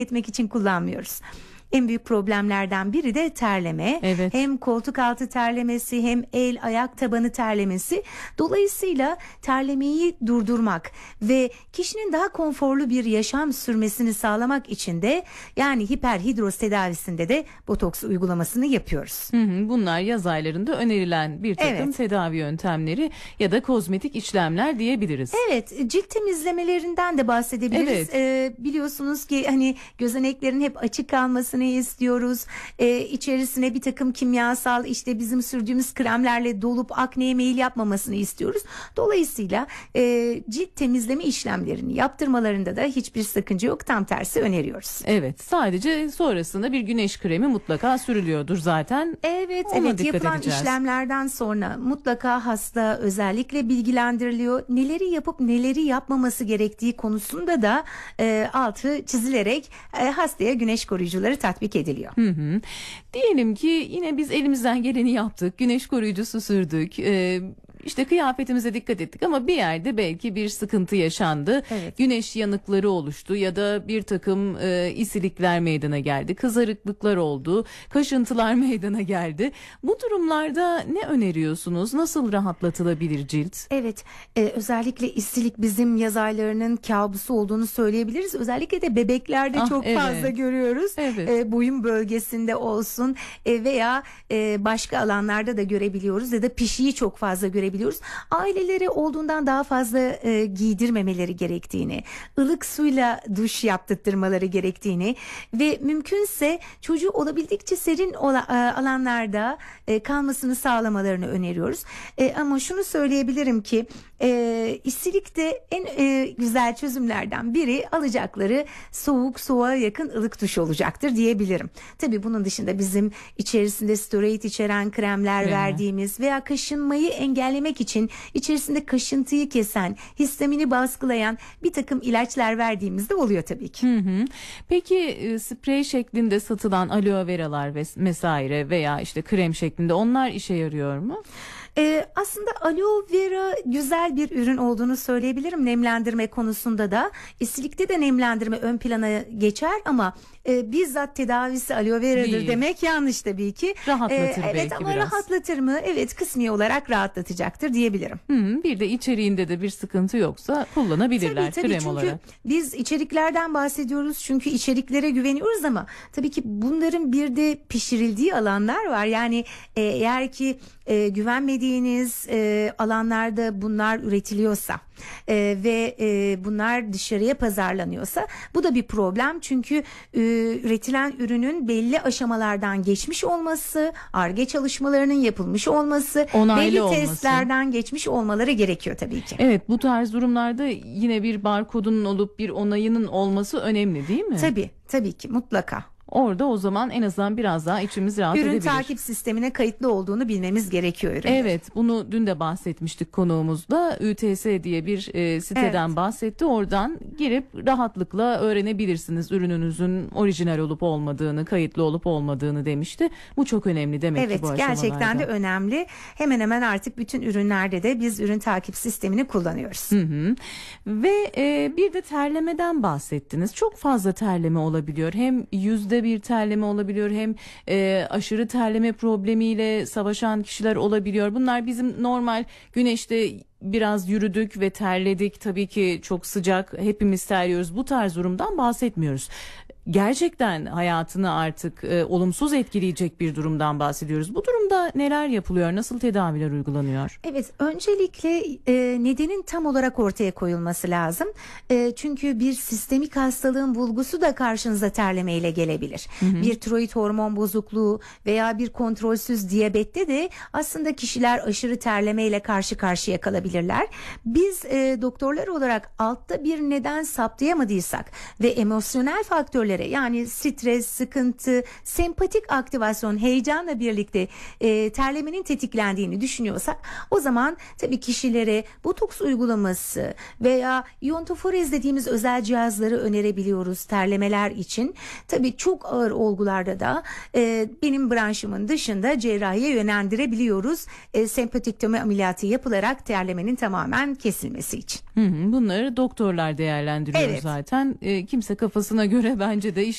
etmek için kullanmıyoruz. En büyük problemlerden biri de terleme. Evet. Hem koltuk altı terlemesi hem el ayak tabanı terlemesi. Dolayısıyla terlemeyi durdurmak ve kişinin daha konforlu bir yaşam sürmesini sağlamak için de yani hiperhidroz tedavisinde de botoks uygulamasını yapıyoruz. Bunlar yaz aylarında önerilen bir takım tedavi yöntemleri ya da kozmetik işlemler diyebiliriz. Evet, cilt temizlemelerinden de bahsedebiliriz. Biliyorsunuz ki hani gözeneklerin hep açık kalmasını istiyoruz. İçerisine bir takım kimyasal işte bizim sürdüğümüz kremlerle dolup akneye meyil yapmamasını istiyoruz. Dolayısıyla cilt temizleme işlemlerini yaptırmalarında da hiçbir sakınca yok. Tam tersi öneriyoruz. Evet, sadece sonrasında bir güneş kremi mutlaka sürülüyordur zaten. Evet, Ona yapılan edeceğiz. işlemlerden sonra mutlaka hasta özellikle bilgilendiriliyor. Neleri yapıp neleri yapmaması gerektiği konusunda da altı çizilerek hastaya güneş koruyucuları tatbik ediliyor. Diyelim ki yine biz elimizden geleni yaptık, güneş koruyucusu sürdük, işte kıyafetimize dikkat ettik ama bir yerde belki bir sıkıntı yaşandı. Evet. Güneş yanıkları oluştu ya da bir takım isilikler meydana geldi, kızarıklıklar oldu, kaşıntılar meydana geldi. Bu durumlarda ne öneriyorsunuz? Nasıl rahatlatılabilir cilt? Evet, özellikle isilik bizim yaz aylarının kabusu olduğunu söyleyebiliriz. Özellikle de bebeklerde çok fazla görüyoruz. Evet. Boyun bölgesinde olsun veya başka alanlarda da görebiliyoruz ya da pişiyi çok fazla görebiliyoruz. Aileleri olduğundan daha fazla giydirmemeleri gerektiğini, ılık suyla duş yaptırtmaları gerektiğini ve mümkünse çocuğu olabildikçe serin alanlarda kalmasını sağlamalarını öneriyoruz. Ama şunu söyleyebilirim ki isilikte en güzel çözümlerden biri alacakları soğuğa yakın ılık duş olacaktır diyebilirim. Tabii bunun dışında bizim içerisinde steroid içeren kremler verdiğimiz veya kaşınmayı engellemek için içerisinde kaşıntıyı kesen, histamini baskılayan bir takım ilaçlar verdiğimiz de oluyor tabii ki. Peki sprey şeklinde satılan aloe veralar vesaire veya işte krem şeklinde onlar işe yarıyor mu? Aslında aloe vera güzel bir ürün olduğunu söyleyebilirim nemlendirme konusunda da. İsilikte de nemlendirme ön plana geçer ama bizzat tedavisi aloe vera'dır Değil. demek yanlış tabii ki. Rahatlatır evet belki ama biraz. rahatlatır mı? Evet, kısmi olarak rahatlatacaktır diyebilirim. Bir de içeriğinde de bir sıkıntı yoksa kullanabilirler Tabii, krem çünkü olarak. biz içeriklerden bahsediyoruz çünkü içeriklere güveniyoruz ama tabii ki bunların bir de pişirildiği alanlar var. Yani eğer ki güvenmediğiniz alanlarda bunlar üretiliyorsa ve bunlar dışarıya pazarlanıyorsa bu da bir problem. Çünkü üretilen ürünün belli aşamalardan geçmiş olması, Ar-Ge çalışmalarının yapılmış olması, Onaylı belli olması. testlerden geçmiş olmaları gerekiyor tabii ki. Evet, bu tarz durumlarda yine bir barkodunun olup bir onayının olması önemli değil mi? Tabii ki mutlaka. Orada o zaman en azından biraz daha içimiz rahat Ürün edebilir. takip sistemine kayıtlı olduğunu bilmemiz gerekiyor üründe. Evet, bunu dün de bahsetmiştik konuğumuzda. ÜTS diye bir siteden bahsetti. Oradan girip rahatlıkla öğrenebilirsiniz ürününüzün orijinal olup olmadığını, kayıtlı olup olmadığını demişti. Bu çok önemli demek ki bu aşamalarda. Evet, gerçekten de önemli. Hemen hemen artık bütün ürünlerde de biz ürün takip sistemini kullanıyoruz. Ve bir de terlemeden bahsettiniz. Çok fazla terleme olabiliyor. Hem yüzde bir terleme olabiliyor hem aşırı terleme problemiyle savaşan kişiler olabiliyor. Bunlar bizim normal güneşte biraz yürüdük ve terledik. Tabii ki çok sıcak, hepimiz terliyoruz. Bu tarz durumdan bahsetmiyoruz. Gerçekten hayatını artık olumsuz etkileyecek bir durumdan bahsediyoruz. Bu durumda neler yapılıyor? Nasıl tedaviler uygulanıyor? Evet, öncelikle nedenin tam olarak ortaya koyulması lazım. Çünkü bir sistemik hastalığın bulgusu da karşınıza terlemeyle gelebilir. Bir tiroid hormon bozukluğu veya bir kontrolsüz diyabette de aslında kişiler aşırı terlemeyle karşı karşıya kalabilirler. Biz doktorlar olarak altta bir neden saptayamadıysak ve emosyonel faktörler yani stres, sıkıntı, sempatik aktivasyon, heyecanla birlikte terlemenin tetiklendiğini düşünüyorsak o zaman tabii kişilere botoks uygulaması veya iyontoforez dediğimiz özel cihazları önerebiliyoruz terlemeler için. Tabii çok ağır olgularda da benim branşımın dışında cerrahiye yönlendirebiliyoruz. Sempatiktomi ameliyatı yapılarak terlemenin tamamen kesilmesi için. Bunları doktorlar değerlendiriyor zaten. Kimse kafasına göre bence de